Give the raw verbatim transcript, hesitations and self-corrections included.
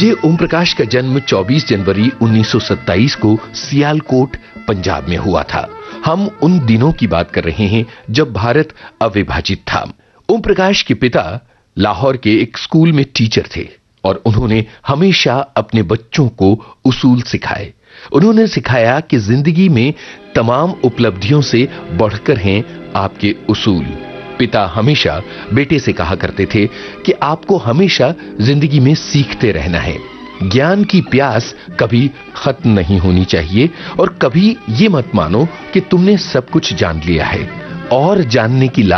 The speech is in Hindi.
ये ओम प्रकाश का जन्म चौबीस जनवरी उन्नीस सौ सत्ताईस को सियालकोट, पंजाब में हुआ था। हम उन दिनों की बात कर रहे हैं जब भारत अविभाजित था। ओम प्रकाश के पिता लाहौर के एक स्कूल में टीचर थे और उन्होंने हमेशा अपने बच्चों को उसूल सिखाए। उन्होंने सिखाया कि जिंदगी में तमाम उपलब्धियों से बढ़कर हैं आपके उसूल। पिता हमेशा बेटे से कहा करते थे कि आपको हमेशा जिंदगी में सीखते रहना है। ज्ञान की प्यास कभी खत्म नहीं होनी चाहिए और कभी ये मत मानो कि तुमने सब कुछ जान लिया है और जानने की